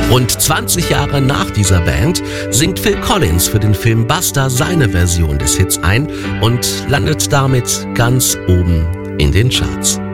Rund 20 Jahre nach dieser Band singt Phil Collins für den Film Buster seine Version des Hits ein und landet damit ganz oben in den Charts.